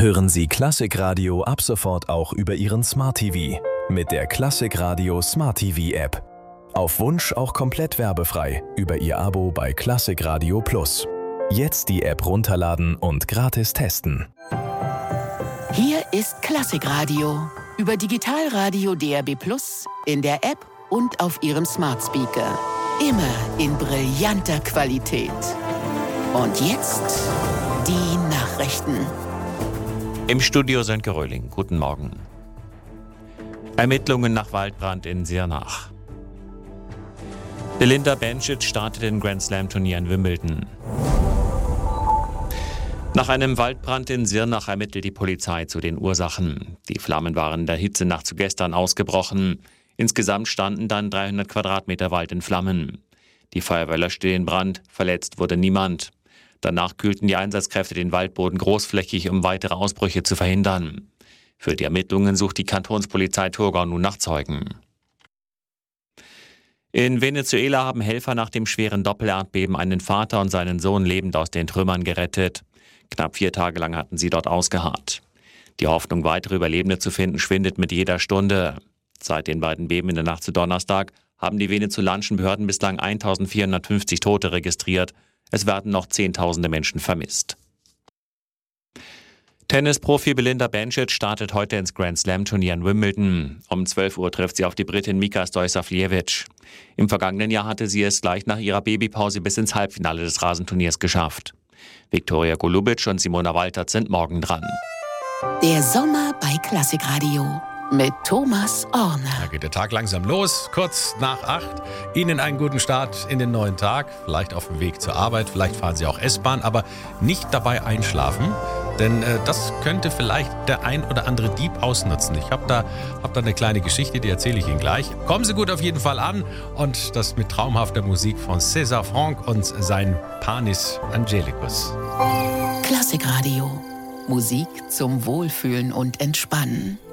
Hören Sie Klassikradio ab sofort auch über Ihren Smart TV mit der Klassikradio Smart TV App. Auf Wunsch auch komplett werbefrei über Ihr Abo bei Klassikradio Plus. Jetzt die App runterladen und gratis testen. Hier ist Klassikradio über Digitalradio DAB+ in der App und auf Ihrem Smart Speaker. Immer in brillanter Qualität. Und jetzt die Nachrichten. Im Studio Sönke Röhling. Guten Morgen. Ermittlungen nach Waldbrand in Sirnach. Belinda Bencic startet den Grand Slam Turnier in Wimbledon. Nach einem Waldbrand in Sirnach ermittelt die Polizei zu den Ursachen. Die Flammen waren in der Hitzenacht zu gestern ausgebrochen. Insgesamt standen dann 300 Quadratmeter Wald in Flammen. Die Feuerwehr löschte den Brand, verletzt wurde niemand. Danach kühlten die Einsatzkräfte den Waldboden großflächig, um weitere Ausbrüche zu verhindern. Für die Ermittlungen sucht die Kantonspolizei Thurgau nun nach Zeugen. In Venezuela haben Helfer nach dem schweren Doppelerdbeben einen Vater und seinen Sohn lebend aus den Trümmern gerettet. Knapp 4 Tage lang hatten sie dort ausgeharrt. Die Hoffnung, weitere Überlebende zu finden, schwindet mit jeder Stunde. Seit den beiden Beben in der Nacht zu Donnerstag haben die venezolanischen Behörden bislang 1450 Tote registriert. Es werden noch Zehntausende Menschen vermisst. Tennisprofi Belinda Bencic startet heute ins Grand Slam Turnier in Wimbledon. Um 12 Uhr trifft sie auf die Britin Mika Stojsavljevic. Im vergangenen Jahr hatte sie es gleich nach ihrer Babypause bis ins Halbfinale des Rasenturniers geschafft. Viktoria Golubic und Simona Waltert sind morgen dran. Der Sommer bei Klassikradio mit Thomas Orner. Da geht der Tag langsam los, kurz nach 8. Ihnen einen guten Start in den neuen Tag. Vielleicht auf dem Weg zur Arbeit, vielleicht fahren Sie auch S-Bahn, aber nicht dabei einschlafen. Denn das könnte vielleicht der ein oder andere Dieb ausnutzen. Ich hab da eine kleine Geschichte, die erzähle ich Ihnen gleich. Kommen Sie gut auf jeden Fall an. Und das mit traumhafter Musik von César Franck und sein Panis Angelicus. Klassikradio. Musik zum Wohlfühlen und Entspannen.